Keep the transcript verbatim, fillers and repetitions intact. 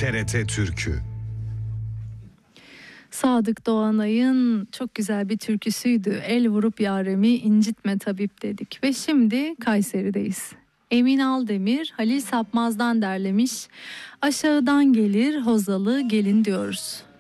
T R T Türkü. Sadık Doğanay'ın çok güzel bir türküsüydü. El vurup yaremi incitme tabip dedik. Ve şimdi Kayseri'deyiz. Emin Aldemir, Halil Sapmaz'dan derlemiş. Aşağıdan gelir Hozalı gelin diyoruz.